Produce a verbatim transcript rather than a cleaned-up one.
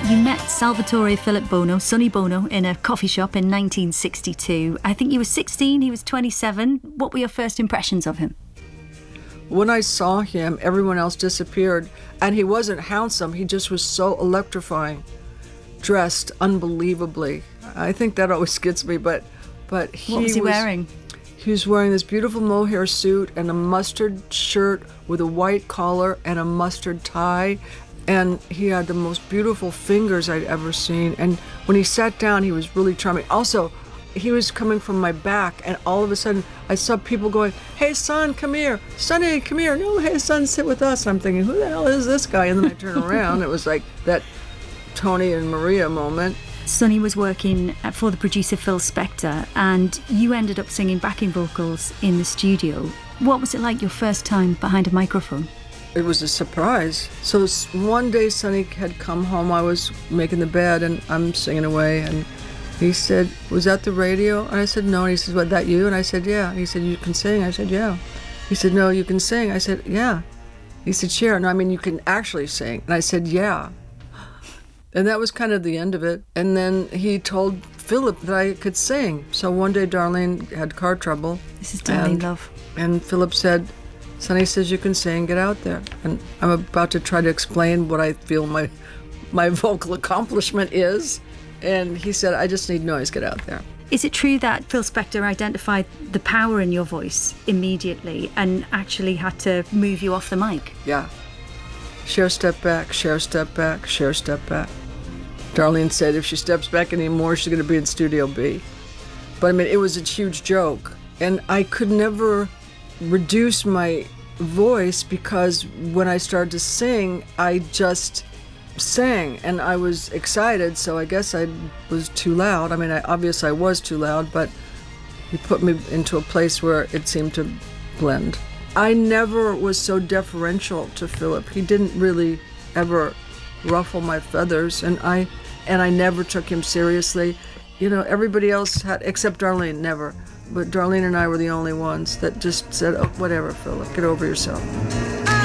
You met Salvatore Philip Bono, Sonny Bono, in a coffee shop in nineteen sixty-two. I think you were sixteen, he was twenty-seven. What were your first impressions of him? When I saw him, everyone else disappeared. And he wasn't handsome, he just was so electrifying. Dressed unbelievably. I think that always gets me, but but he What was he was, wearing? He was wearing this beautiful mohair suit and a mustard shirt with a white collar and a mustard tie. And he had the most beautiful fingers I'd ever seen. And when he sat down, he was really charming. Also, he was coming from my back, and all of a sudden, I saw people going, "Hey, son, come here. Sonny, come here. No, hey, son, sit with us." I'm thinking, who the hell is this guy? And then I turn around. It was like that Tony and Maria moment. Sonny was working for the producer Phil Spector, and you ended up singing backing vocals in the studio. What was it like your first time behind a microphone? It was a surprise. So s- one day Sonny had come home, I was making the bed and I'm singing away, and he said, "Was that the radio?" And I said, "No." And he said, "What, that you?" And I said, "Yeah." He said, "You can sing?" I said, "Yeah." He said, "No, you can sing." I said, "Yeah." He said, "Sure. No, I mean, you can actually sing." And I said, "Yeah." And that was kind of the end of it. And then he told Philip that I could sing. So one day Darlene had car trouble. This is Darlene and, Love. And Philip said, "Sonny says you can sing, get out there." And I'm about to try to explain what I feel my my vocal accomplishment is. And he said, "I just need noise, get out there." Is it true that Phil Spector identified the power in your voice immediately and actually had to move you off the mic? Yeah. Share step back, share step back, share step back. Darlene said if she steps back anymore, she's going to be in Studio B. But I mean, it was a huge joke. And I could never reduce my voice because when I started to sing, I just sang and I was excited, so I guess I was too loud. I mean, I, obviously I was too loud, but he put me into a place where it seemed to blend. I never was so deferential to Philip. He didn't really ever ruffle my feathers, and I and I never took him seriously. You know, everybody else had, except Darlene, never. But Darlene and I were the only ones that just said, "Oh, whatever, Philip, get over yourself."